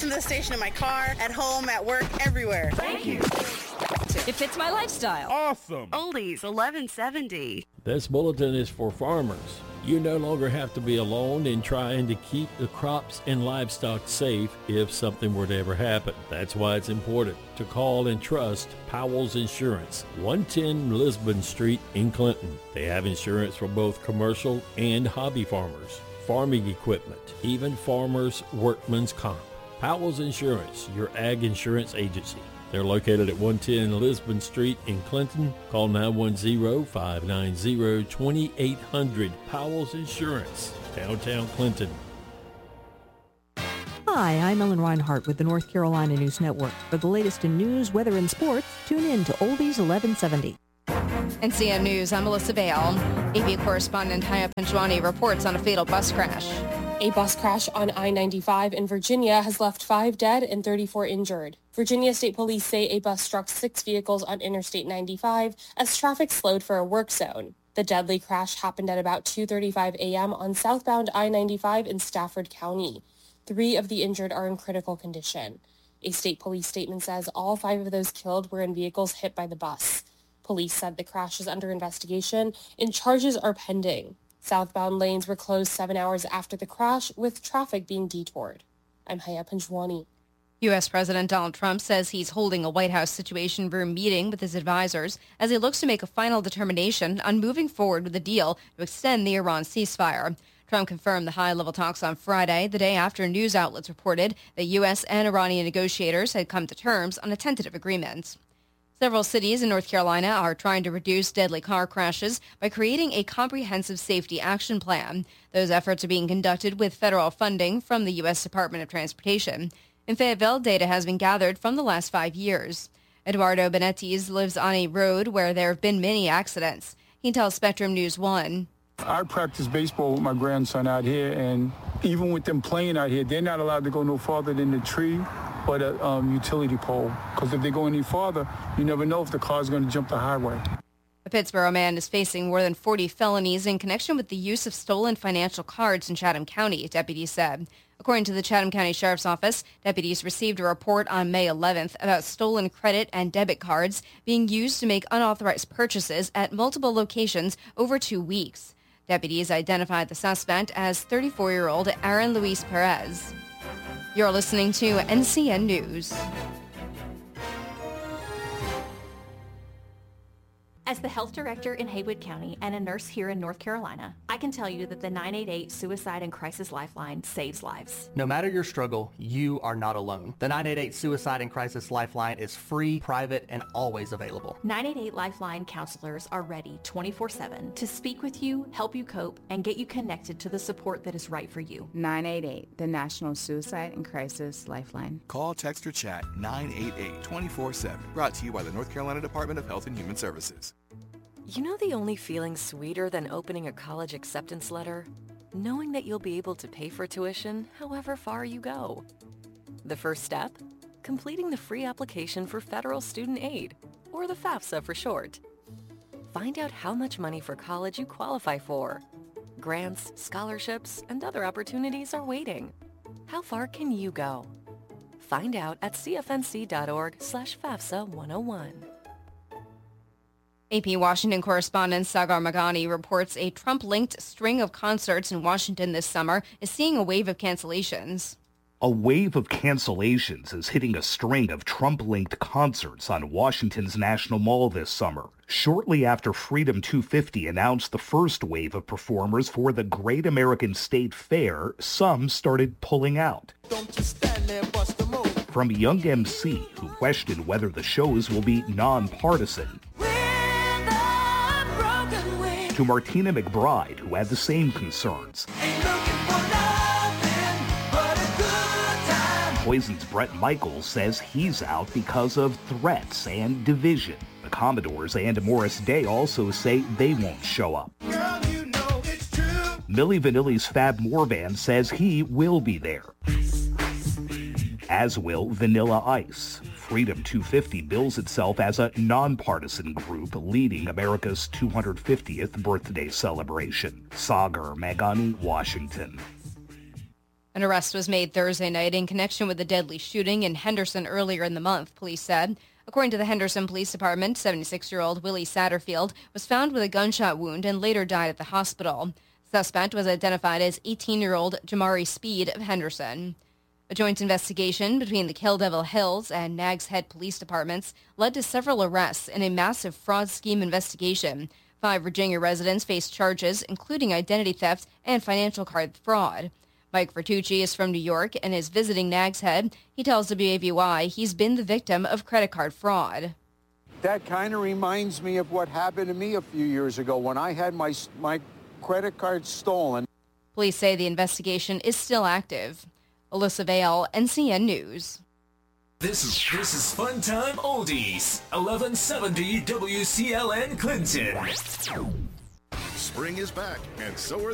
listen to the station in my car, at home, at work, everywhere. Thank you. It fits my lifestyle. Awesome. Oldies 1170. This bulletin is for farmers. You no longer have to be alone in trying to keep the crops and livestock safe if something were to ever happen. That's why it's important to call and trust Powell's Insurance, 110 Lisbon Street in Clinton. They have insurance for both commercial and hobby farmers, farming equipment, even farmers' workman's comp. Powell's Insurance, your ag insurance agency. They're located at 110 Lisbon Street in Clinton. Call 910-590-2800. Powell's Insurance, downtown Clinton. Hi, I'm Ellen Reinhart with the North Carolina News Network. For the latest in news, weather, and sports, tune in to Oldies 1170. NCN News, I'm Melissa Vale. AP correspondent Haya Panjwani reports on a fatal bus crash. A bus crash on I-95 in Virginia has left 5 dead and 34 injured. Virginia State Police say a bus struck 6 vehicles on Interstate 95 as traffic slowed for a work zone. The deadly crash happened at about 2:35 a.m. on southbound I-95 in Stafford County. 3 of the injured are in critical condition. A state police statement says all 5 of those killed were in vehicles hit by the bus. Police said the crash is under investigation and charges are pending. Southbound lanes were closed 7 hours after the crash, with traffic being detoured. I'm Haya Panjwani. U.S. President Donald Trump says he's holding a White House Situation Room meeting with his advisors as he looks to make a final determination on moving forward with a deal to extend the Iran ceasefire. Trump confirmed the high-level talks on Friday, the day after news outlets reported that U.S. and Iranian negotiators had come to terms on a tentative agreement. Several cities in North Carolina are trying to reduce deadly car crashes by creating a comprehensive safety action plan. Those efforts are being conducted with federal funding from the U.S. Department of Transportation. In Fayetteville, data has been gathered from the last 5 years. Eduardo Benitez lives on a road where there have been many accidents. He tells Spectrum News 1. I practice baseball with my grandson out here, and even with them playing out here, they're not allowed to go no farther than the tree or the utility pole, because if they go any farther, you never know if the car's going to jump the highway. A Pittsburgh man is facing more than 40 felonies in connection with the use of stolen financial cards in Chatham County, deputies said. According to the Chatham County Sheriff's Office, deputies received a report on May 11th about stolen credit and debit cards being used to make unauthorized purchases at multiple locations over 2 weeks. Deputies identified the suspect as 34-year-old Aaron Luis Perez. You're listening to NCN News. As the health director in Haywood County and a nurse here in North Carolina, I can tell you that the 988 Suicide and Crisis Lifeline saves lives. No matter your struggle, you are not alone. The 988 Suicide and Crisis Lifeline is free, private, and always available. 988 Lifeline counselors are ready 24/7 to speak with you, help you cope, and get you connected to the support that is right for you. 988, the National Suicide and Crisis Lifeline. Call, text, or chat 988 24/7. Brought to you by the North Carolina Department of Health and Human Services. You know the only feeling sweeter than opening a college acceptance letter? Knowing that you'll be able to pay for tuition however far you go. The first step? Completing the free application for federal student aid, or the FAFSA for short. Find out how much money for college you qualify for. Grants, scholarships, and other opportunities are waiting. How far can you go? Find out at cfnc.org/FAFSA101. AP Washington correspondent Sagar Magani reports a Trump-linked string of concerts in Washington this summer is seeing a wave of cancellations. A wave of cancellations is hitting a string of Trump-linked concerts on Washington's National Mall this summer. Shortly after Freedom 250 announced the first wave of performers for the Great American State Fair, some started pulling out. From Young MC, who questioned whether the shows will be nonpartisan, to Martina McBride, who had the same concerns. Poison's Bret Michaels says he's out because of threats and division. The Commodores and Morris Day also say they won't show up. Girl, you know it's true. Milli Vanilli's Fab Morvan says he will be there, as will Vanilla Ice. Freedom 250 bills itself as a nonpartisan group leading America's 250th birthday celebration. Sagar Magani, Washington. An arrest was made Thursday night in connection with a deadly shooting in Henderson earlier in the month, police said. According to the Henderson Police Department, 76-year-old Willie Satterfield was found with a gunshot wound and later died at the hospital. The suspect was identified as 18-year-old Jamari Speed of Henderson. A joint investigation between the Kill Devil Hills and Nags Head police departments led to several arrests in a massive fraud scheme investigation. 5 Virginia residents faced charges, including identity theft and financial card fraud. Mike Vertucci is from New York and is visiting Nags Head. He tells WAVY he's been the victim of credit card fraud. That kind of reminds me of what happened to me a few years ago when I had my credit card stolen. Police say the investigation is still active. Alyssa Vale, NCN News. This is Fun Time Oldies, 1170 WCLN Clinton. Spring is back, and so are